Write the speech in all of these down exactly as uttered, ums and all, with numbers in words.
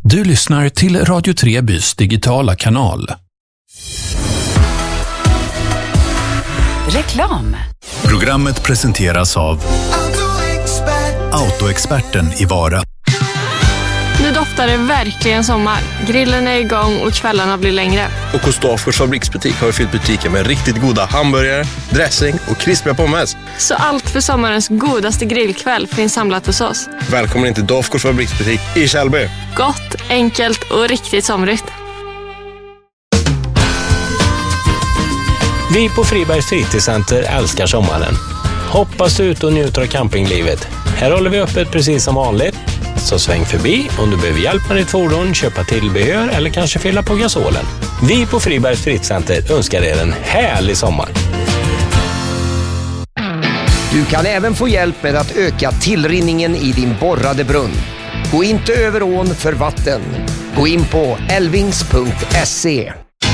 Du lyssnar till Radio Trebys digitala kanal. Reklam. Programmet presenteras av Autoexperten i Vara. Nu doftar det verkligen sommar. Grillen är igång och kvällarna blir längre. Och hos Dafgårds fabriksbutik har vi fyllt butiken med riktigt goda hamburgare, dressing och krispiga pommes. Så allt för sommarens godaste grillkväll finns samlat hos oss. Välkommen in till Dafgårds fabriksbutik i Källby. Gott, enkelt och riktigt somrigt. Vi på Fribergs fritidscenter älskar sommaren. Hoppas ut och njuter av campinglivet. Här håller vi öppet precis som vanligt. Så sväng förbi om du behöver hjälp med ditt fordon, köpa tillbehör eller kanske fylla på gasolen. Vi på Fribergs fritidscenter önskar er en härlig sommar. Du kan även få hjälp med att öka tillrinningen i din borrade brunn. Gå inte över ån för vatten. Gå in på elvings punkt se.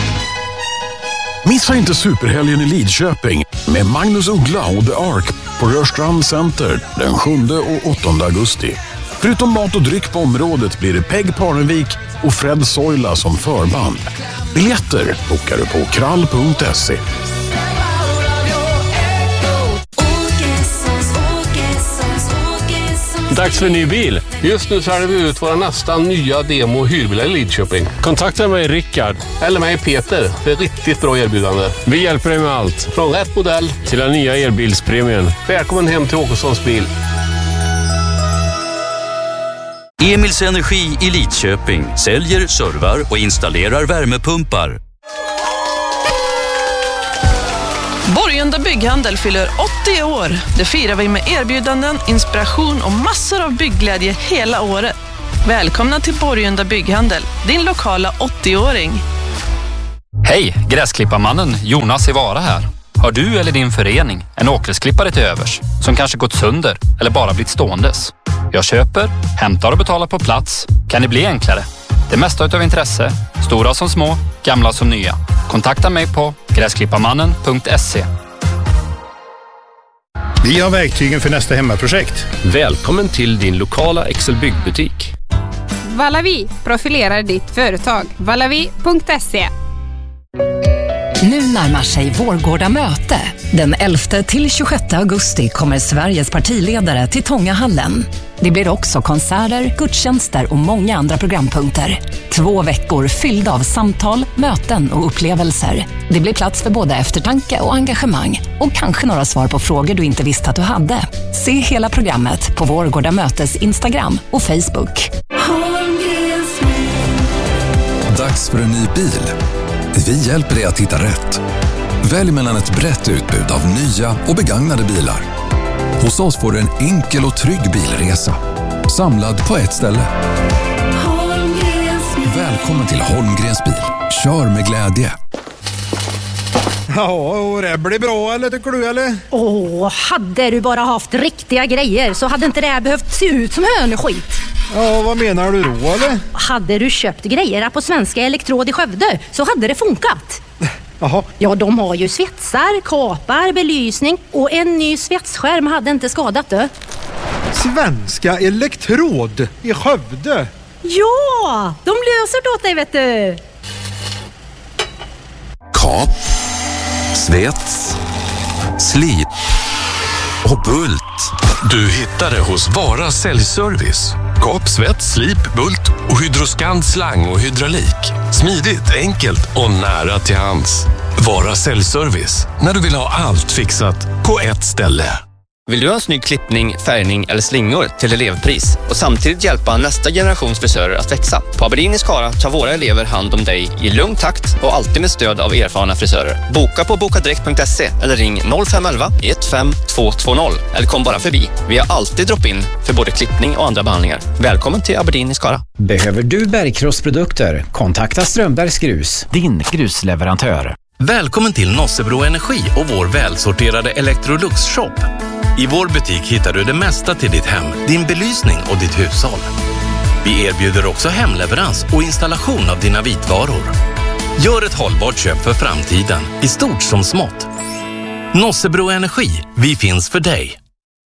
Missa inte superhelgen i Lidköping med Magnus Uggla och The Ark på Rörstrand Center den sjunde och åttonde augusti. Förutom mat och dryck på området blir det Peg Parnevik och Fred Soila som förband. Biljetter bokar du på krall punkt se. Dags för en ny bil. Just nu säljer vi ut våra nästan nya demo- och hyrbilar i Lidköping. Kontakta mig Rickard. Eller mig Peter för ett riktigt bra erbjudande. Vi hjälper dig med allt. Från rätt modell till den nya elbilspremien. Välkommen hem till Åkessons bil. Emils Energi i Lidköping säljer, servar och installerar värmepumpar. Borgunda Bygghandel fyller åttio år. Det firar vi med erbjudanden, inspiration och massor av byggglädje hela året. Välkomna till Borgunda Bygghandel, din lokala åttio-åring. Hej, gräsklipparmannen Jonas i Vara här. Har du eller din förening en åkgräsklippare till övers som kanske gått sönder eller bara blivit ståendes? Jag köper, hämtar och betalar på plats. Kan det bli enklare? Det mesta utav intresse, stora som små, gamla som nya. Kontakta mig på gräsklipparmannen punkt se. Vi har verktygen för nästa hemmaprojekt. Välkommen till din lokala Excel byggbutik. Valavi profilerar ditt företag. valavi punkt se. Nu närmar sig Vårgårda möte. Den elfte till tjugosjätte augusti kommer Sveriges partiledare till Tångahallen. Det blir också konserter, gudstjänster och många andra programpunkter. Två veckor fyllda av samtal, möten och upplevelser. Det blir plats för både eftertanke och engagemang. Och kanske några svar på frågor du inte visste att du hade. Se hela programmet på Vårgårda mötes Instagram och Facebook. Dags för en ny bil. Vi hjälper dig att hitta rätt. Välj mellan ett brett utbud av nya och begagnade bilar. Hos oss får du en enkel och trygg bilresa. Samlad på ett ställe. Välkommen till Holmgrens bil. Kör med glädje. Ja, och det blir bra eller tycker du eller? Åh, hade du bara haft riktiga grejer så hade inte det här behövt se ut som hönskit. Ja, vad menar du då eller? Hade du köpt grejer på Svenska Elektrod i Skövde så hade det funkat. Jaha. Ja, de har ju svetsar, kapar, belysning och en ny svetsskärm hade inte skadat det. Svenska Elektrod i Skövde? Ja, de löser det åt dig vet du. Kap, svets, slip och bult. Du hittar det hos Vara säljservice. Kap, svets, slip, bult och Hydroskan slang och hydraulik. Smidigt, enkelt och nära till hands. Vara säljservice när du vill ha allt fixat på ett ställe. Vill du ha en snygg klippning, färgning eller slingor till elevpris och samtidigt hjälpa nästa generations frisörer att växa? På Aberdeen i Skara tar våra elever hand om dig i lugn takt och alltid med stöd av erfarna frisörer. Boka på bokadirekt punkt se eller ring noll fem ett ett ett fem två två noll eller kom bara förbi. Vi har alltid drop-in för både klippning och andra behandlingar. Välkommen till Aberdeen i Skara. Behöver du bergkrossprodukter? Kontakta Strömbergs Grus, din grusleverantör. Välkommen till Nossebro Energi och vår välsorterade Electrolux-shop. I vår butik hittar du det mesta till ditt hem, din belysning och ditt hushåll. Vi erbjuder också hemleverans och installation av dina vitvaror. Gör ett hållbart köp för framtiden, i stort som smått. Nossebro Energi, vi finns för dig.